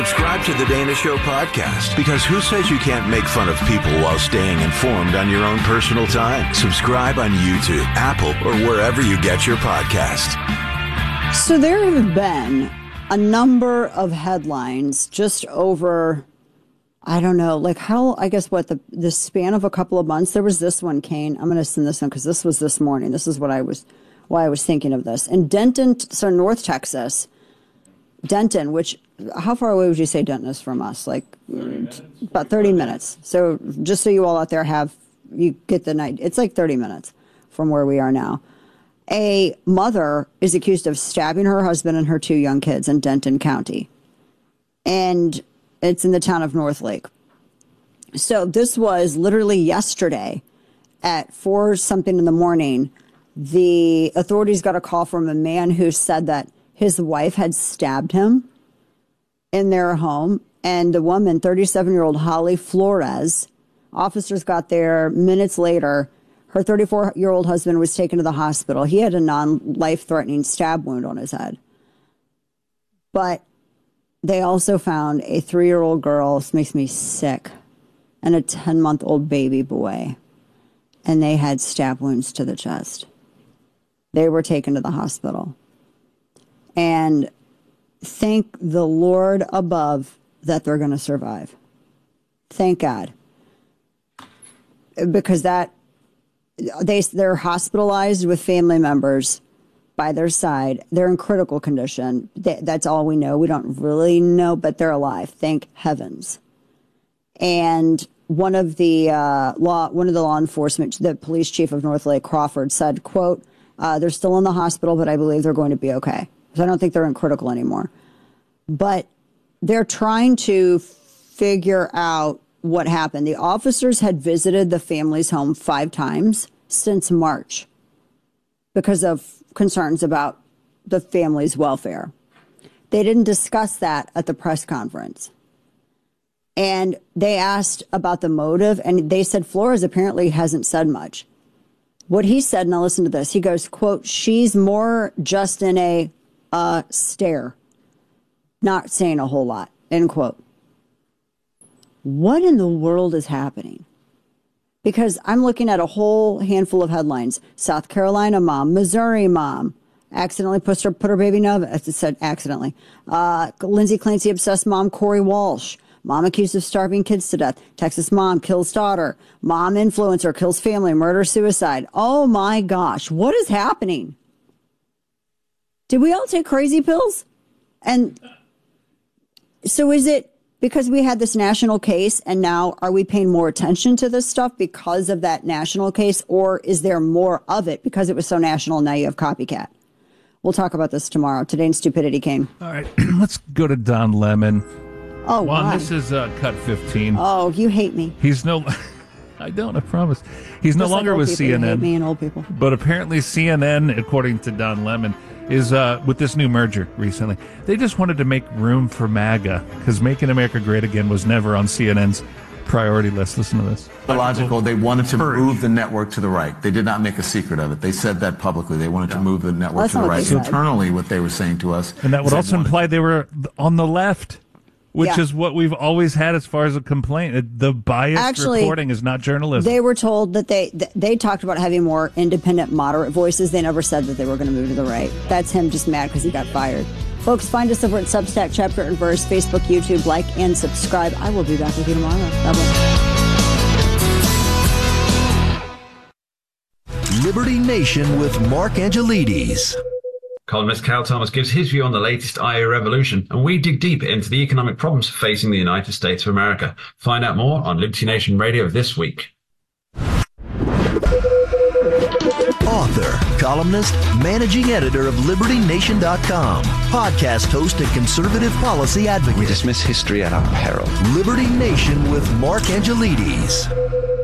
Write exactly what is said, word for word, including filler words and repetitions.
Subscribe to the Dana Show podcast, because who says you can't make fun of people while staying informed on your own personal time? Subscribe on YouTube, Apple, or wherever you get your podcast. So there have been a number of headlines just over, I don't know, like how, I guess what, the, the span of a couple of months. There was this one, Kane. I'm going to send this one because this was this morning. This is what I was, why I was thinking of this. In Denton, so North Texas, Denton, which, how far away would you say Denton is from us? Like thirty about thirty minutes. So just so you all out there have, you get the night, it's like thirty minutes from where we are now. A mother is accused of stabbing her husband and her two young kids in Denton County. And it's in the town of North Lake. So this was literally yesterday at four something in the morning. The authorities got a call from a man who said that his wife had stabbed him in their home. And the woman, thirty-seven-year-old Holly Flores, officers got there minutes later. Her thirty-four-year-old husband was taken to the hospital. He had a non-life-threatening stab wound on his head. But they also found a three-year-old girl, this makes me sick, and a ten-month-old baby boy. And they had stab wounds to the chest. They were taken to the hospital. And thank the Lord above that they're going to survive. Thank God. Because that, they, they're hospitalized with family members by their side. They're in critical condition. They, that's all we know. We don't really know, but they're alive. Thank heavens. And one of the uh, law, one of the law enforcement, the police chief of North Lake, Crawford, said, quote, uh, they're still in the hospital, but I believe they're going to be okay. So I don't think they're in critical anymore. But they're trying to figure out what happened. The officers had visited the family's home five times since March because of concerns about the family's welfare. They didn't discuss that at the press conference. And they asked about the motive, and they said Flores apparently hasn't said much. What he said, now listen to this, he goes, quote, she's more just in a uh, stare, not saying a whole lot, end quote. What in the world is happening? Because I'm looking at a whole handful of headlines. South Carolina mom, Missouri mom, accidentally put her, put her baby in oven. It said accidentally. Uh, Lindsay Clancy obsessed mom, Corey Walsh. Mom accused of starving kids to death. Texas mom kills daughter. Mom influencer kills family. Murder, suicide. Oh my gosh. What is happening? Did we all take crazy pills? And so is it because we had this national case and now are we paying more attention to this stuff because of that national case, or is there more of it because it was so national and now you have copycat? We'll talk about this tomorrow. Today in Stupidity Came. All right, let's go to Don Lemon. Oh, Juan, why? this is uh, cut fifteen. Oh, you hate me. He's no... I don't, I promise. He's no Just longer like with people, C N N. You hate me and old people. But apparently C N N, according to Don Lemon, is uh, with this new merger recently. They just wanted to make room for MAGA because Making America Great Again was never on C N N's priority list. Listen to this. Logical. They wanted to move the network to the right. They did not make a secret of it. They said that publicly. They wanted to move the network That's to the not what right. they said. Internally, what they were saying to us, And that would is also they wanted- imply they were on the left, which Yeah. is what we've always had as far as a complaint. It- The biased Actually, reporting is not journalism. They were told that they th- they talked about having more independent, moderate voices. They never said that they were going to move to the right. That's him just mad because he got fired. Folks, find us over at Substack, Chapter and Verse, Facebook, YouTube, like, and subscribe. I will be back with you tomorrow. God bless. Liberty Nation with Mark Angelides. Columnist Cal Thomas gives his view on the latest I A revolution, and we dig deep into the economic problems facing the United States of America. Find out more on Liberty Nation Radio this week. Author, columnist, managing editor of Liberty Nation dot com, podcast host and conservative policy advocate. We dismiss history at our peril. Liberty Nation with Mark Angelides.